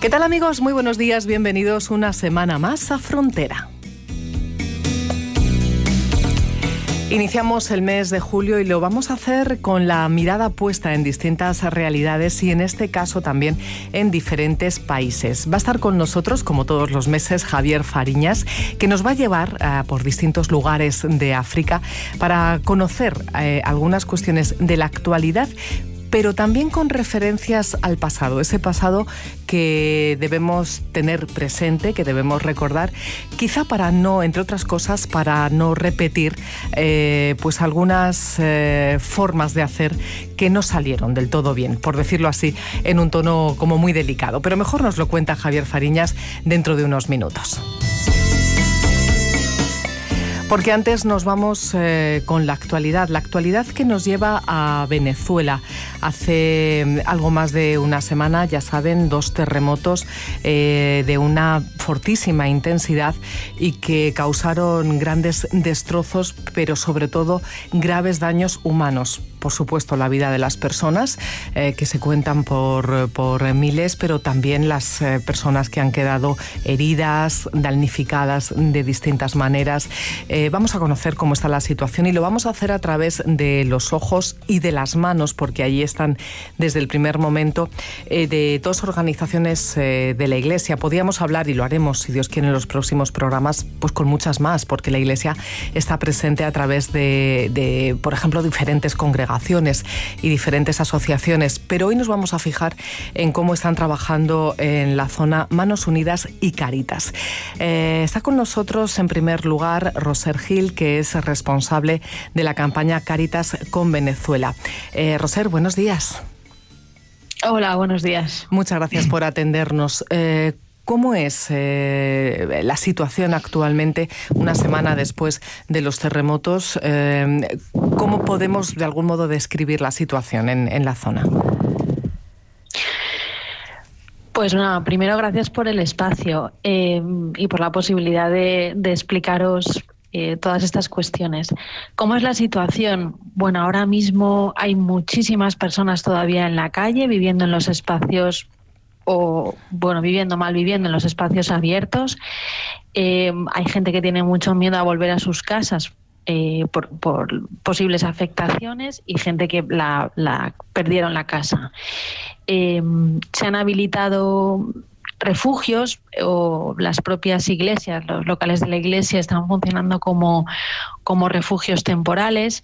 ¿Qué tal, amigos? Muy buenos días, bienvenidos una semana más a Frontera. Iniciamos el mes de julio y lo vamos a hacer con la mirada puesta en distintas realidades y en este caso también en diferentes países. Va a estar con nosotros, como todos los meses, Javier Fariñas, que nos va a llevar por distintos lugares de África para conocer algunas cuestiones de la actualidad, pero también con referencias al pasado, ese pasado que debemos tener presente, que debemos recordar, quizá para no, entre otras cosas, para no repetir pues algunas formas de hacer que no salieron del todo bien, por decirlo así, en un tono como muy delicado. Pero mejor nos lo cuenta Javier Fariñas dentro de unos minutos. Porque antes nos vamos con la actualidad que nos lleva a Venezuela. Hace algo más de una semana, ya saben, 2 terremotos de una fortísima intensidad y que causaron grandes destrozos, pero sobre todo graves daños humanos. Por supuesto, la vida de las personas, que se cuentan por miles, pero también las personas que han quedado heridas, damnificadas de distintas maneras. Vamos a conocer cómo está la situación y lo vamos a hacer a través de los ojos y de las manos, porque allí están desde el primer momento de 2 organizaciones de la Iglesia. Podríamos hablar, y lo haremos si Dios quiere en los próximos programas, pues con muchas más, porque la Iglesia está presente a través de por ejemplo, diferentes congregaciones y diferentes asociaciones. Pero hoy nos vamos a fijar en cómo están trabajando en la zona Manos Unidas y Cáritas. Está con nosotros en primer lugar Roser Gil, que es responsable de la campaña Cáritas con Venezuela. Roser, buenos días. Hola, buenos días. Muchas gracias por atendernos. ¿Cómo es la situación actualmente, una semana después de los terremotos? ¿Cómo podemos de algún modo describir la situación en la zona? Pues nada, primero gracias por el espacio y por la posibilidad de explicaros todas estas cuestiones. ¿Cómo es la situación? Bueno, ahora mismo hay muchísimas personas todavía en la calle, viviendo en los espacios viviendo en los espacios abiertos. Hay gente que tiene mucho miedo a volver a sus casas por posibles afectaciones y gente que la perdieron la casa. Se han habilitado refugios, o las propias iglesias, los locales de la iglesia están funcionando como refugios temporales.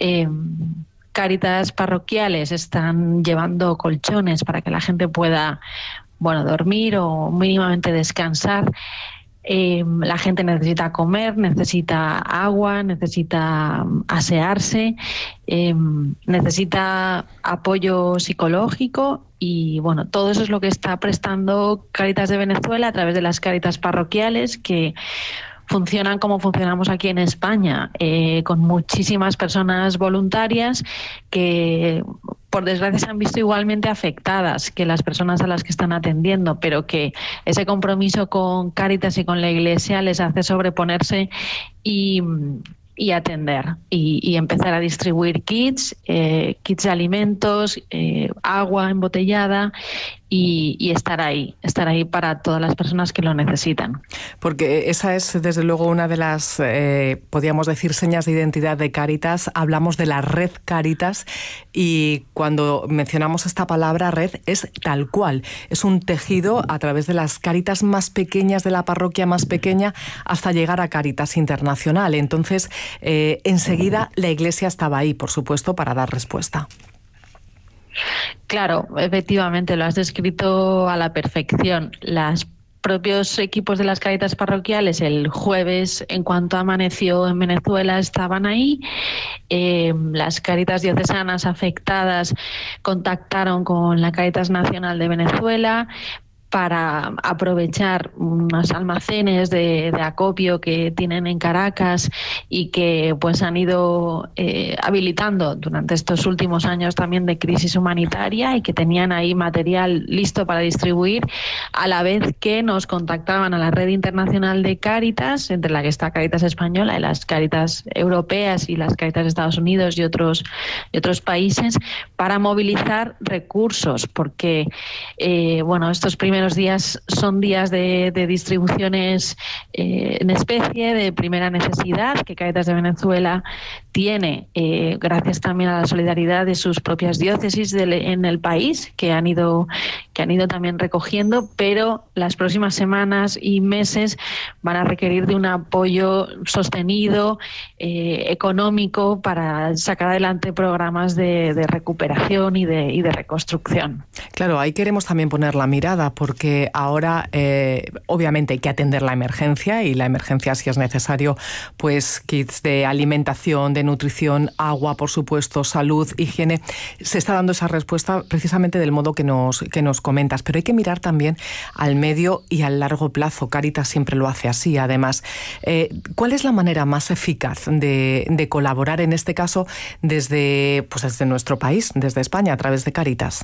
Cáritas parroquiales están llevando colchones para que la gente pueda dormir o mínimamente descansar. La gente necesita comer, necesita agua, necesita asearse, necesita apoyo psicológico y todo eso es lo que está prestando Cáritas de Venezuela a través de las Cáritas parroquiales, que funcionan como funcionamos aquí en España, con muchísimas personas voluntarias que, por desgracia, se han visto igualmente afectadas que las personas a las que están atendiendo, pero que ese compromiso con Cáritas y con la Iglesia les hace sobreponerse y atender y empezar a distribuir kits de alimentos, agua embotellada y estar ahí para todas las personas que lo necesitan. Porque esa es, desde luego, una de las, podríamos decir, señas de identidad de Cáritas. Hablamos de la red Cáritas y cuando mencionamos esta palabra red es tal cual. Es un tejido a través de las Cáritas más pequeñas, de la parroquia más pequeña, hasta llegar a Cáritas Internacional. Entonces, enseguida la Iglesia estaba ahí, por supuesto, para dar respuesta. Claro, efectivamente, lo has descrito a la perfección. Los propios equipos de las Cáritas parroquiales el jueves, en cuanto amaneció en Venezuela, estaban ahí. Las Cáritas diocesanas afectadas contactaron con la Cáritas Nacional de Venezuela para aprovechar unos almacenes de acopio que tienen en Caracas y que pues han ido habilitando durante estos últimos años también de crisis humanitaria, y que tenían ahí material listo para distribuir, a la vez que nos contactaban a la red internacional de Cáritas, entre la que está Cáritas Española y las Cáritas europeas y las Cáritas de Estados Unidos y otros países, para movilizar recursos, porque estos primeros primeros días son días de distribuciones en especie de primera necesidad que Cáritas de Venezuela tiene, gracias también a la solidaridad de sus propias diócesis en el país, que han ido también recogiendo, pero las próximas semanas y meses van a requerir de un apoyo sostenido, económico, para sacar adelante programas de recuperación y de reconstrucción. Claro, ahí queremos también poner la mirada, porque ahora obviamente hay que atender la emergencia, y la emergencia, si es necesario, pues kits de alimentación, de nutrición, agua, por supuesto, salud, higiene. Se está dando esa respuesta precisamente del modo que nos comentas, pero hay que mirar también al medio y al largo plazo. Cáritas siempre lo hace así, además. ¿Cuál es la manera más eficaz de colaborar, en este caso, desde nuestro país, desde España, a través de Cáritas?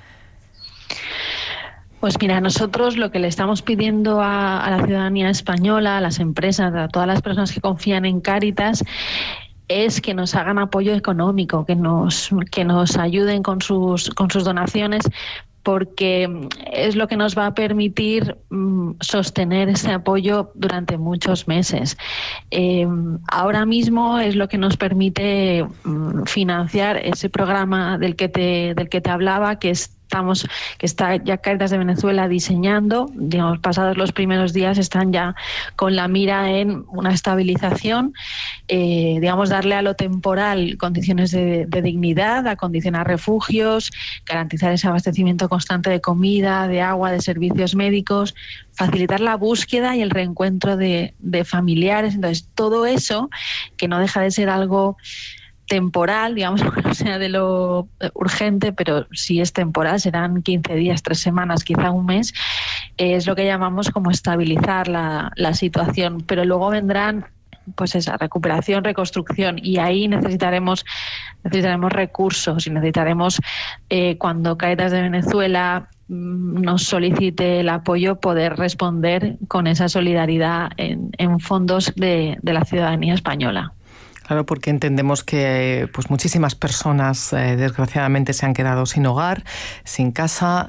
Pues mira, nosotros lo que le estamos pidiendo a la ciudadanía española, a las empresas, a todas las personas que confían en Cáritas, es que nos hagan apoyo económico, que nos ayuden con sus donaciones, porque es lo que nos va a permitir sostener ese apoyo durante muchos meses. Ahora mismo es lo que nos permite financiar ese programa del que te hablaba, que está ya Cáritas de Venezuela diseñando. Digamos, pasados los primeros días están ya con la mira en una estabilización, darle a lo temporal condiciones de dignidad, acondicionar refugios, garantizar ese abastecimiento constante de comida, de agua, de servicios médicos, facilitar la búsqueda y el reencuentro de familiares. Entonces, todo eso, que no deja de ser algo temporal, digamos, que no sea de lo urgente, pero si es temporal, serán 15 días, 3 semanas, quizá un mes, es lo que llamamos como estabilizar la situación. Pero luego vendrán pues esa recuperación, reconstrucción, y ahí necesitaremos recursos, y necesitaremos, cuando Cáritas de Venezuela nos solicite el apoyo, poder responder con esa solidaridad en fondos de la ciudadanía española. Claro, porque entendemos que pues muchísimas personas desgraciadamente se han quedado sin hogar, sin casa,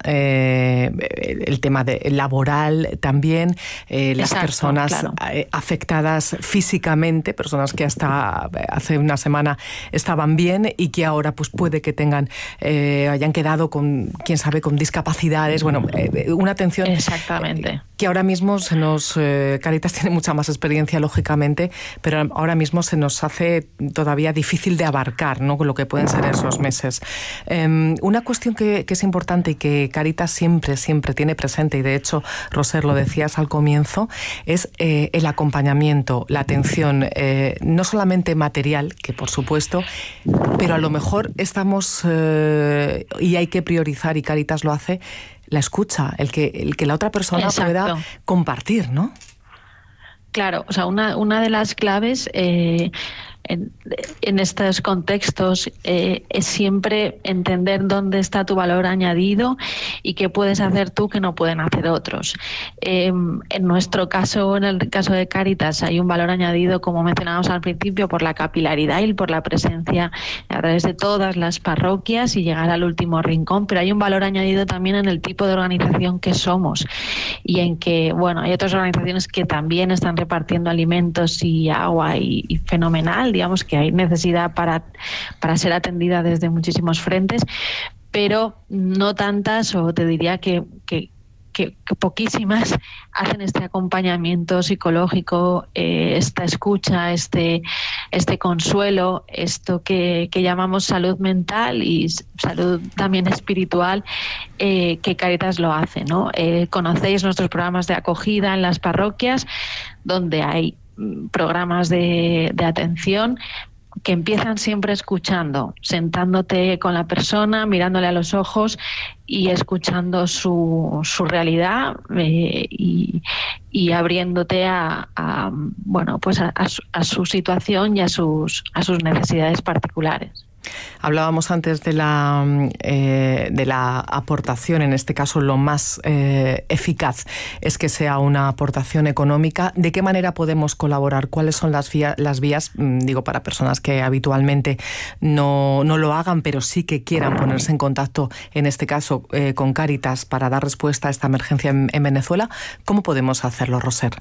el tema laboral también, las personas afectadas físicamente, personas que hasta hace una semana estaban bien y que ahora pues puede que hayan quedado con, quién sabe, con discapacidades. Bueno, una atención que ahora mismo Cáritas tiene mucha más experiencia, lógicamente, pero ahora mismo se nos hace todavía difícil de abarcar, ¿no?, con lo que pueden ser esos meses. Una cuestión que es importante y que Cáritas siempre tiene presente, y de hecho, Roser, lo decías al comienzo, es el acompañamiento, la atención, no solamente material, que por supuesto, pero a lo mejor estamos, y hay que priorizar, y Cáritas lo hace, la escucha, el que la otra persona pueda compartir, ¿no? Claro, o sea, una de las claves en estos contextos es siempre entender dónde está tu valor añadido y qué puedes hacer tú que no pueden hacer otros. En nuestro caso, en el caso de Cáritas, hay un valor añadido, como mencionábamos al principio, por la capilaridad y por la presencia a través de todas las parroquias y llegar al último rincón, pero hay un valor añadido también en el tipo de organización que somos, y en que, bueno, hay otras organizaciones que también están repartiendo alimentos y agua y fenomenal, digamos que hay necesidad para ser atendida desde muchísimos frentes, pero no tantas, o te diría que poquísimas hacen este acompañamiento psicológico, esta escucha, este consuelo, esto que llamamos salud mental y salud también espiritual, que Cáritas lo hace, ¿no? Conocéis nuestros programas de acogida en las parroquias, donde hay programas de atención que empiezan siempre escuchando, sentándote con la persona, mirándole a los ojos y escuchando su realidad, y abriéndote a su situación y a sus necesidades particulares. Hablábamos antes de la aportación, en este caso lo más eficaz es que sea una aportación económica. ¿De qué manera podemos colaborar? ¿Cuáles son las vías, digo, para personas que habitualmente no lo hagan, pero sí que quieran ponerse en contacto, en este caso con Cáritas, para dar respuesta a esta emergencia en Venezuela? ¿Cómo podemos hacerlo, Roser?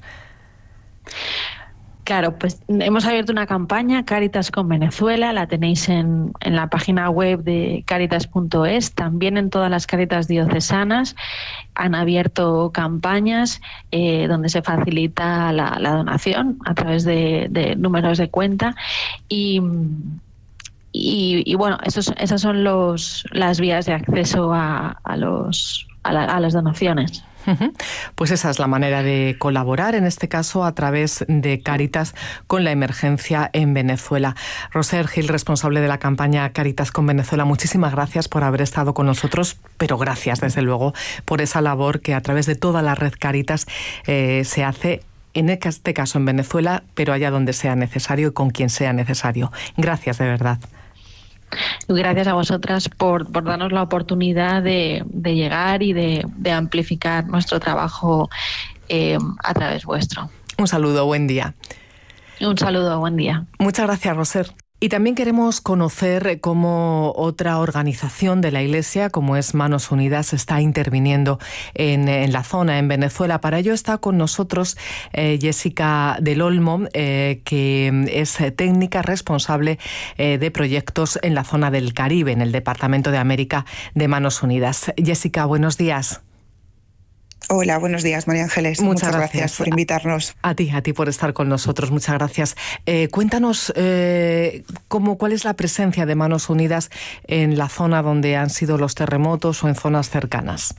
Claro, pues hemos abierto una campaña, Cáritas con Venezuela, la tenéis en la página web de cáritas.es, también en todas las Cáritas diocesanas han abierto campañas donde se facilita la donación a través de números de cuenta y bueno, esas son las vías de acceso a las donaciones. Pues esa es la manera de colaborar, en este caso a través de Cáritas con la emergencia en Venezuela. Roser Gil, responsable de la campaña Cáritas con Venezuela, muchísimas gracias por haber estado con nosotros, pero gracias desde luego por esa labor que a través de toda la red Cáritas se hace, en este caso en Venezuela, pero allá donde sea necesario y con quien sea necesario. Gracias de verdad. Gracias a vosotras por darnos la oportunidad de llegar y de amplificar nuestro trabajo a través vuestro. Un saludo, buen día. Un saludo, buen día. Muchas gracias, Roser. Y también queremos conocer cómo otra organización de la Iglesia, como es Manos Unidas, está interviniendo en la zona, en Venezuela. Para ello está con nosotros Jessica del Olmo, que es técnica responsable de proyectos en la zona del Caribe, en el Departamento de América de Manos Unidas. Jessica, buenos días. Hola, buenos días, María Ángeles. Muchas gracias por invitarnos. A ti por estar con nosotros. Muchas gracias. Cuéntanos cuál es la presencia de Manos Unidas en la zona donde han sido los terremotos o en zonas cercanas.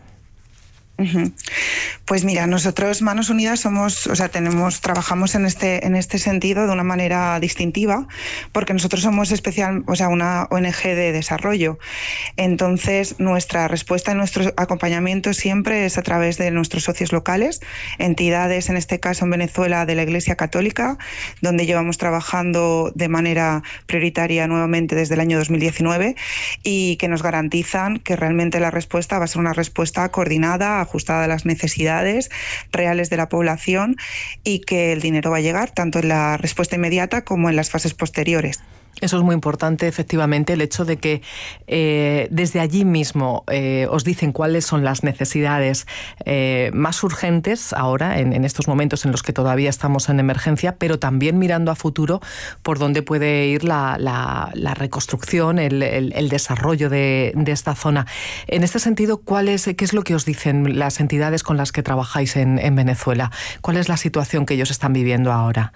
Pues mira, nosotros Manos Unidas trabajamos en este sentido de una manera distintiva, porque nosotros somos una ONG de desarrollo. Entonces, nuestra respuesta y nuestro acompañamiento siempre es a través de nuestros socios locales, entidades, en este caso en Venezuela, de la Iglesia Católica, donde llevamos trabajando de manera prioritaria nuevamente desde el año 2019 y que nos garantizan que realmente la respuesta va a ser una respuesta coordinada, ajustada a las necesidades reales de la población y que el dinero va a llegar tanto en la respuesta inmediata como en las fases posteriores. Eso es muy importante, efectivamente, el hecho de que desde allí mismo os dicen cuáles son las necesidades más urgentes ahora, en estos momentos en los que todavía estamos en emergencia, pero también mirando a futuro por dónde puede ir la reconstrucción, el desarrollo de esta zona. En este sentido, ¿qué es lo que os dicen las entidades con las que trabajáis en Venezuela? ¿Cuál es la situación que ellos están viviendo ahora?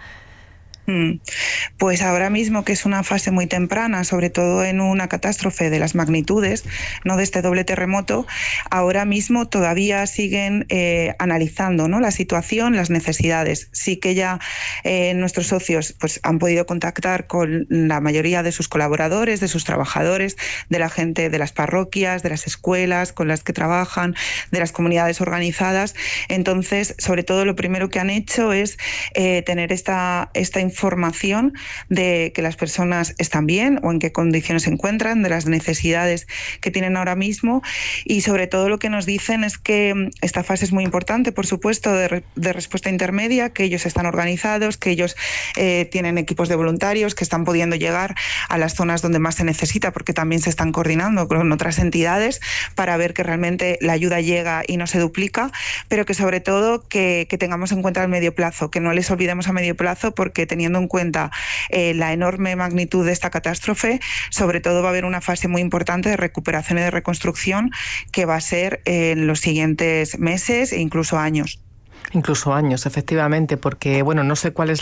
Pues ahora mismo, que es una fase muy temprana, sobre todo en una catástrofe de las magnitudes, no de este doble terremoto, ahora mismo todavía siguen analizando, ¿no?, la situación, las necesidades. Sí que ya nuestros socios pues han podido contactar con la mayoría de sus colaboradores, de sus trabajadores, de la gente de las parroquias, de las escuelas con las que trabajan, de las comunidades organizadas. Entonces, sobre todo, lo primero que han hecho es tener esta información de que las personas están bien o en qué condiciones se encuentran, de las necesidades que tienen ahora mismo, y sobre todo lo que nos dicen es que esta fase es muy importante, por supuesto, de respuesta intermedia, que ellos están organizados, que ellos tienen equipos de voluntarios que están pudiendo llegar a las zonas donde más se necesita, porque también se están coordinando con otras entidades para ver que realmente la ayuda llega y no se duplica, pero que sobre todo que tengamos en cuenta el medio plazo, que no les olvidemos a medio plazo, porque teniendo en cuenta la enorme magnitud de esta catástrofe, sobre todo va a haber una fase muy importante de recuperación y de reconstrucción que va a ser en los siguientes meses e incluso años. Incluso años, efectivamente, porque, bueno, no sé cuáles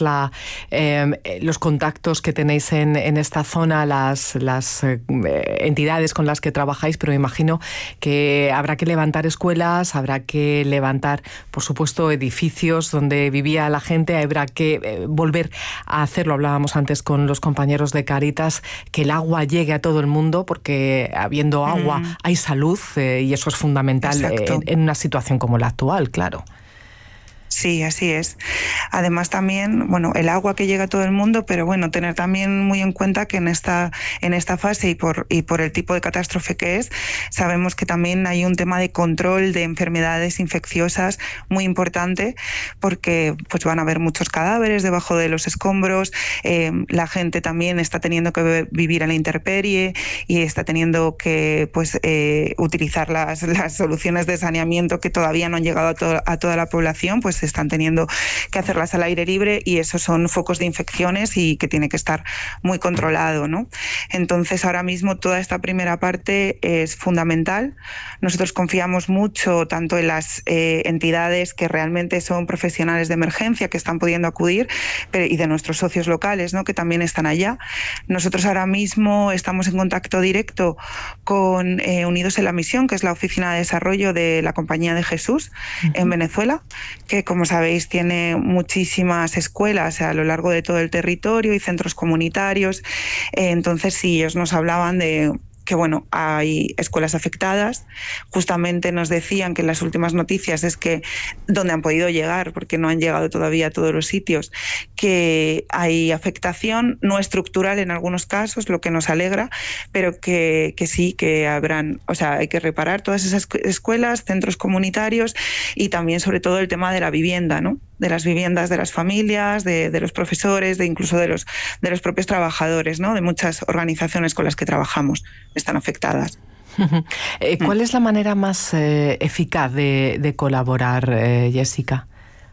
los contactos que tenéis en esta zona, las entidades con las que trabajáis, pero imagino que habrá que levantar escuelas, habrá que levantar, por supuesto, edificios donde vivía la gente, habrá que volver a hacerlo. Hablábamos antes con los compañeros de Cáritas, que el agua llegue a todo el mundo, porque habiendo agua hay salud, y eso es fundamental en una situación como la actual, claro. Sí, así es. Además también, bueno, el agua que llega a todo el mundo, pero bueno, tener también muy en cuenta que en esta fase y por el tipo de catástrofe que es, sabemos que también hay un tema de control de enfermedades infecciosas muy importante, porque pues van a haber muchos cadáveres debajo de los escombros, la gente también está teniendo que vivir a la intemperie y está teniendo que pues utilizar las soluciones de saneamiento que todavía no han llegado a toda la población, pues están teniendo que hacerlas al aire libre y esos son focos de infecciones y que tiene que estar muy controlado, ¿no? Entonces ahora mismo toda esta primera parte es fundamental. Nosotros confiamos mucho tanto en las entidades que realmente son profesionales de emergencia que están pudiendo acudir y de nuestros socios locales, ¿no? Que también están allá. Nosotros ahora mismo estamos en contacto directo con Unidos en la Misión, que es la oficina de desarrollo de la Compañía de Jesús en Venezuela, que como sabéis tiene muchísimas escuelas a lo largo de todo el territorio y centros comunitarios. Entonces sí, ellos nos hablaban de que bueno, hay escuelas afectadas. Justamente nos decían que en las últimas noticias es que donde han podido llegar, porque no han llegado todavía a todos los sitios, que hay afectación no estructural en algunos casos, lo que nos alegra, pero que sí, que habrán, o sea, hay que reparar todas esas escuelas, centros comunitarios y también sobre todo el tema de la vivienda, ¿no? De las viviendas de las familias, de los profesores, incluso de los propios trabajadores, ¿no? De muchas organizaciones con las que trabajamos están afectadas. ¿Cuál es la manera más eficaz de colaborar, Jessica?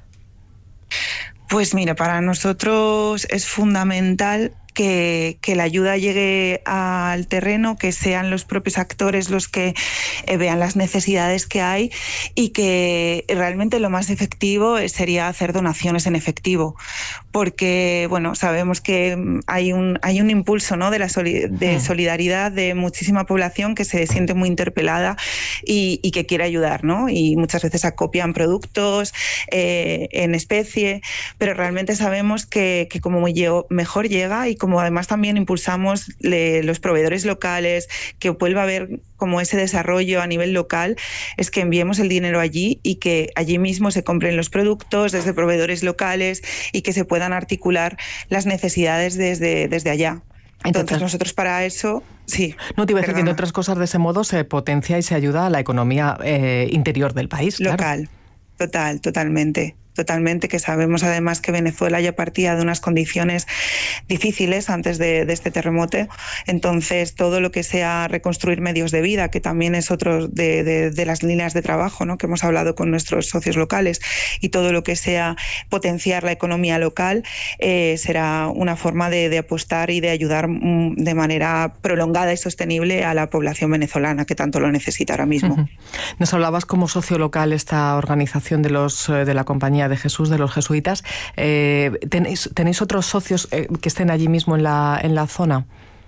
Pues mira, para nosotros es fundamental que la ayuda llegue al terreno, que sean los propios actores los que vean las necesidades que hay y que realmente lo más efectivo sería hacer donaciones en efectivo, porque bueno, sabemos que hay un impulso, ¿no? de solidaridad de muchísima población que se siente muy interpelada y que quiere ayudar, ¿no? Y muchas veces acopian productos en especie, pero realmente sabemos que como mejor llega y como además también impulsamos los proveedores locales, que vuelva a haber como ese desarrollo a nivel local, es que enviemos el dinero allí y que allí mismo se compren los productos desde proveedores locales y que se puedan articular las necesidades desde allá. Entonces nosotros para eso, sí. No te iba a decir que entre otras cosas de ese modo se potencia y se ayuda a la economía interior del país. Local, claro. Totalmente, que sabemos además que Venezuela ya partía de unas condiciones difíciles antes de este terremoto, entonces todo lo que sea reconstruir medios de vida, que también es otro de las líneas de trabajo, ¿no? Que hemos hablado con nuestros socios locales, y todo lo que sea potenciar la economía local será una forma de apostar y de ayudar de manera prolongada y sostenible a la población venezolana que tanto lo necesita ahora mismo. Nos hablabas como socio local esta organización de la Compañía de Jesús, de los jesuitas. ¿Tenéis otros socios que estén allí mismo en la zona?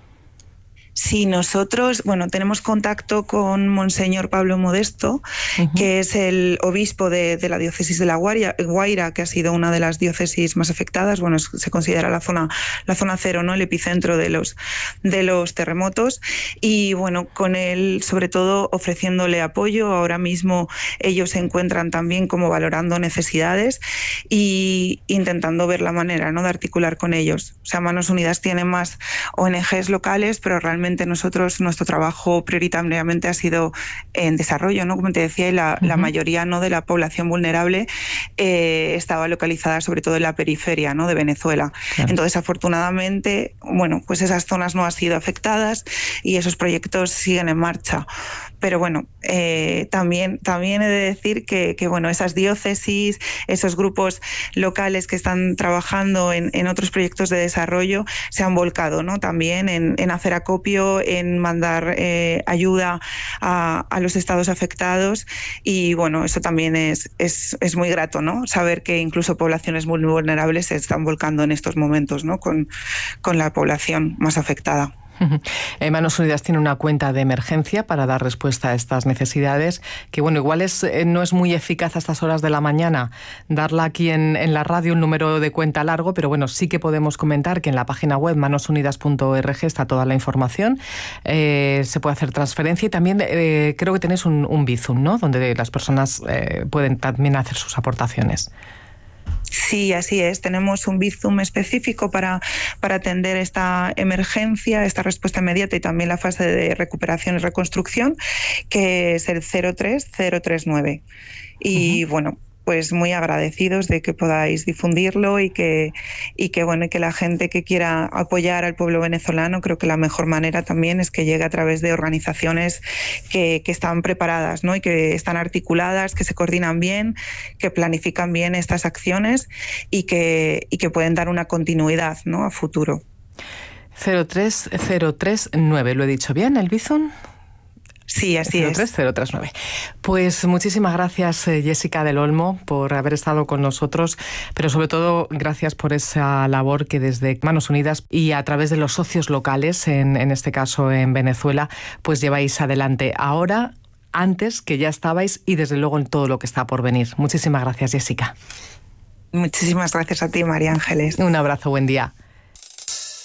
Sí, nosotros, tenemos contacto con Monseñor Pablo Modesto, que es el obispo de la diócesis de La Guaira, que ha sido una de las diócesis más afectadas. Se considera la zona cero, ¿no? El epicentro de los terremotos. Y con él, sobre todo, ofreciéndole apoyo. Ahora mismo ellos se encuentran también como valorando necesidades y intentando ver la manera, ¿no? De articular con ellos. O sea, Manos Unidas tiene más ONGs locales, pero realmente nuestro trabajo prioritariamente ha sido en desarrollo, ¿no? Como te decía, y la mayoría, ¿no? de la población vulnerable estaba localizada sobre todo en la periferia, ¿no? de Venezuela. Claro. Entonces, afortunadamente, pues esas zonas no han sido afectadas y esos proyectos siguen en marcha. Pero también he de decir que esas diócesis, esos grupos locales que están trabajando en otros proyectos de desarrollo se han volcado, ¿no? También en hacer acopio, en mandar ayuda a los estados afectados y eso también es muy grato, ¿no? Saber que incluso poblaciones muy vulnerables se están volcando en estos momentos, ¿no? con la población más afectada. Manos Unidas tiene una cuenta de emergencia para dar respuesta a estas necesidades, que igual no es muy eficaz a estas horas de la mañana darla aquí en la radio, un número de cuenta largo, pero sí que podemos comentar que en la página web manosunidas.org está toda la información, se puede hacer transferencia y también creo que tenéis un Bizum, ¿no? Donde las personas pueden también hacer sus aportaciones. Sí, así es. Tenemos un Bizum específico para atender esta emergencia, esta respuesta inmediata y también la fase de recuperación y reconstrucción, que es el 03039. Y bueno, pues muy agradecidos de que podáis difundirlo y que la gente que quiera apoyar al pueblo venezolano, creo que la mejor manera también es que llegue a través de organizaciones que están preparadas, ¿no? Y que están articuladas, que se coordinan bien, que planifican bien estas acciones y que pueden dar una continuidad, ¿no?, a futuro. 03039, ¿lo he dicho bien, el Bizum? Sí, así 03039. Pues muchísimas gracias, Jessica del Olmo, por haber estado con nosotros, pero sobre todo gracias por esa labor que desde Manos Unidas y a través de los socios locales, en este caso en Venezuela, pues lleváis adelante ahora, antes, que ya estabais, y desde luego en todo lo que está por venir. Muchísimas gracias, Jessica. Muchísimas gracias a ti, María Ángeles. Un abrazo, buen día.